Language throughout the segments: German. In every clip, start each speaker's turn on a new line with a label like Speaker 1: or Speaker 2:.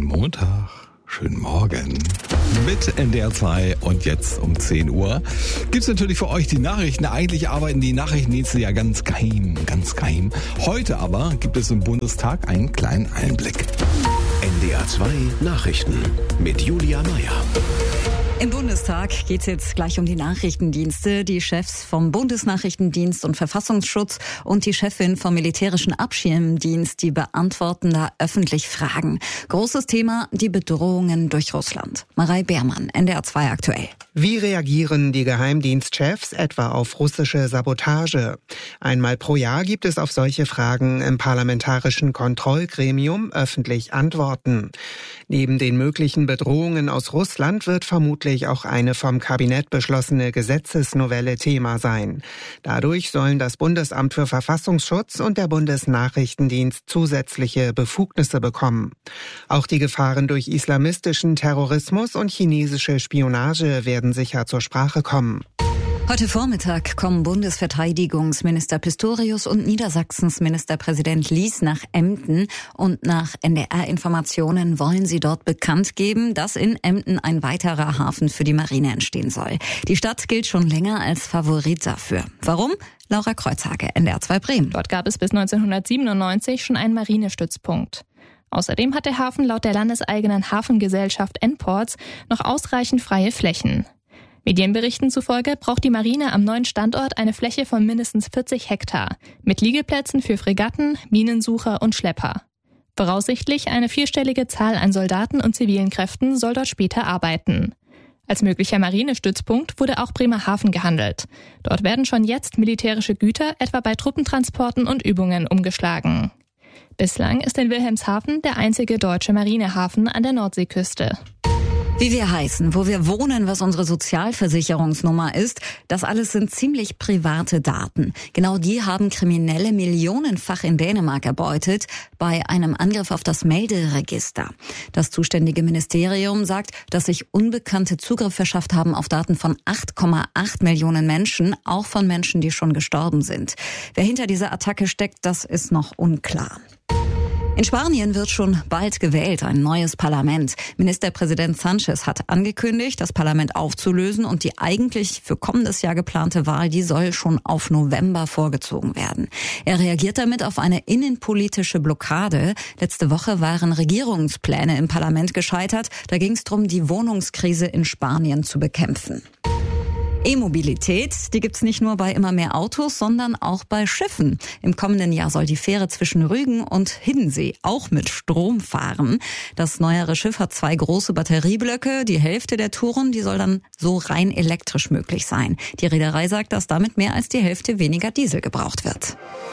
Speaker 1: Montag, schönen Morgen mit NDR 2 und jetzt um 10 Uhr gibt's natürlich für euch die Nachrichten. Eigentlich arbeiten die Nachrichtendienste ja ganz geheim. Heute aber gibt es im Bundestag einen kleinen Einblick.
Speaker 2: NDR 2 Nachrichten mit Julia Meyer.
Speaker 3: Im Bundestag geht es jetzt gleich um die Nachrichtendienste. Die Chefs vom Bundesnachrichtendienst und Verfassungsschutz und die Chefin vom Militärischen Abschirmdienst, die beantworten da öffentlich Fragen. Großes Thema, die Bedrohungen durch Russland. Marei Beermann, NDR 2 aktuell.
Speaker 4: Wie reagieren die Geheimdienstchefs etwa auf russische Sabotage? Einmal pro Jahr gibt es auf solche Fragen im Parlamentarischen Kontrollgremium öffentlich Antworten. Neben den möglichen Bedrohungen aus Russland wird vermutlich auch eine vom Kabinett beschlossene Gesetzesnovelle Thema sein. Dadurch sollen das Bundesamt für Verfassungsschutz und der Bundesnachrichtendienst zusätzliche Befugnisse bekommen. Auch die Gefahren durch islamistischen Terrorismus und chinesische Spionage werden sicher zur Sprache kommen.
Speaker 3: Heute Vormittag kommen Bundesverteidigungsminister Pistorius und Niedersachsens Ministerpräsident Lies nach Emden. Und nach NDR-Informationen wollen sie dort bekannt geben, dass in Emden ein weiterer Hafen für die Marine entstehen soll. Die Stadt gilt schon länger als Favorit dafür. Warum? Laura Kreuzhage, NDR 2 Bremen.
Speaker 5: Dort gab es bis 1997 schon einen Marinestützpunkt. Außerdem hat der Hafen laut der landeseigenen Hafengesellschaft N-Ports noch ausreichend freie Flächen. Medienberichten zufolge braucht die Marine am neuen Standort eine Fläche von mindestens 40 Hektar mit Liegeplätzen für Fregatten, Minensucher und Schlepper. Voraussichtlich eine 4-stellige Zahl an Soldaten und zivilen Kräften soll dort später arbeiten. Als möglicher Marinestützpunkt wurde auch Bremerhaven gehandelt. Dort werden schon jetzt militärische Güter etwa bei Truppentransporten und Übungen umgeschlagen. Bislang ist in Wilhelmshaven der einzige deutsche Marinehafen an der Nordseeküste.
Speaker 3: Wie wir heißen, wo wir wohnen, was unsere Sozialversicherungsnummer ist, das alles sind ziemlich private Daten. Genau die haben Kriminelle millionenfach in Dänemark erbeutet bei einem Angriff auf das Melderegister. Das zuständige Ministerium sagt, dass sich Unbekannte Zugriff verschafft haben auf Daten von 8,8 Millionen Menschen, auch von Menschen, die schon gestorben sind. Wer hinter dieser Attacke steckt, das ist noch unklar. In Spanien wird schon bald gewählt, ein neues Parlament. Ministerpräsident Sánchez hat angekündigt, das Parlament aufzulösen und die eigentlich für kommendes Jahr geplante Wahl, die soll schon auf November vorgezogen werden. Er reagiert damit auf eine innenpolitische Blockade. Letzte Woche waren Regierungspläne im Parlament gescheitert. Da ging es darum, die Wohnungskrise in Spanien zu bekämpfen. E-Mobilität, die gibt's nicht nur bei immer mehr Autos, sondern auch bei Schiffen. Im kommenden Jahr soll die Fähre zwischen Rügen und Hiddensee auch mit Strom fahren. Das neuere Schiff hat 2 große Batterieblöcke. Die Hälfte der Touren, die soll dann so rein elektrisch möglich sein. Die Reederei sagt, dass damit mehr als die Hälfte weniger Diesel gebraucht wird.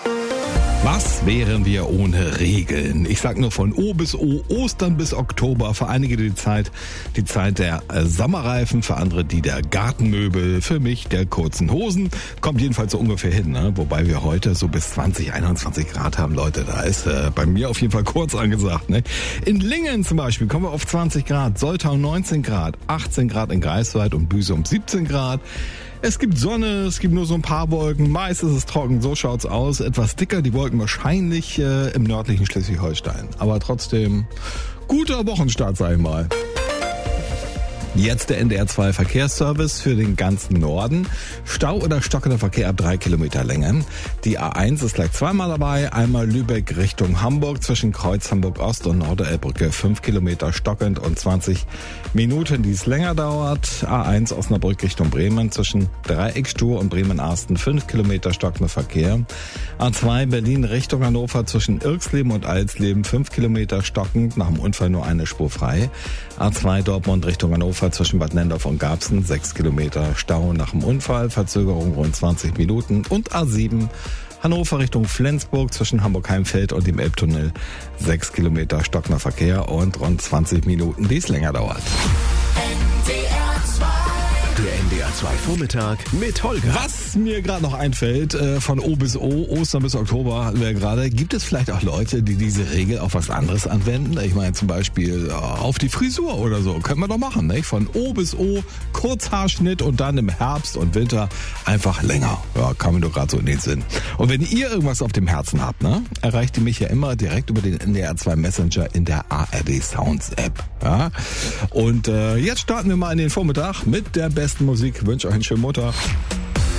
Speaker 1: Was wären wir ohne Regeln? Ich sag nur von O bis O, Ostern bis Oktober. Für einige die Zeit der Sommerreifen, für andere die der Gartenmöbel, für mich der kurzen Hosen. Kommt jedenfalls so ungefähr hin, ne? Wobei wir heute so bis 20, 21 Grad haben, Leute. Da ist bei mir auf jeden Fall kurz angesagt, ne? In Lingen zum Beispiel kommen wir auf 20 Grad, Soltau 19 Grad, 18 Grad in Greifswald und Büsum 17 Grad. Es gibt Sonne, es gibt nur so ein paar Wolken, meist ist es trocken, so schaut's aus. Etwas dicker, die Wolken wahrscheinlich im nördlichen Schleswig-Holstein. Aber trotzdem, guter Wochenstart, sag ich mal. Jetzt der NDR 2 Verkehrsservice für den ganzen Norden. Stau oder stockender Verkehr ab 3 Kilometer Länge. Die A1 ist gleich zweimal dabei. Einmal Lübeck Richtung Hamburg zwischen Kreuz Hamburg-Ost und Norderelbbrücke 5 Kilometer stockend und 20 Minuten, die es länger dauert. A1 Osnabrück Richtung Bremen zwischen Dreieckstuhl und Bremen-Arsten 5 Kilometer stockender Verkehr. A2 Berlin Richtung Hannover zwischen Irxleben und Alsleben 5 Kilometer stockend, nach dem Unfall nur eine Spur frei. A2 Dortmund Richtung Hannover zwischen Bad Nendorf und Garbsen 6 Kilometer Stau nach dem Unfall, Verzögerung rund 20 Minuten. Und A7 Hannover Richtung Flensburg zwischen Hamburg-Heimfeld und dem Elbtunnel 6 Kilometer stockender Verkehr und rund 20 Minuten, die es länger dauert.
Speaker 6: NDR 2
Speaker 2: Der NDR 2 Vormittag mit Holger.
Speaker 1: Was mir gerade noch einfällt, von O bis O, Ostern bis Oktober hatten wir gerade, gibt es vielleicht auch Leute, die diese Regel auf was anderes anwenden? Ich meine zum Beispiel auf die Frisur oder so. Können wir doch machen, nicht? Von O bis O, Kurzhaarschnitt und dann im Herbst und Winter einfach länger. Ja, kam mir doch gerade so in den Sinn. Und wenn ihr irgendwas auf dem Herzen habt, ne, erreicht ihr mich ja immer direkt über den NDR 2 Messenger in der ARD Sounds App. Ja? Und jetzt starten wir mal in den Vormittag mit der besten Musik. Ich wünsche euch einen schönen Montag.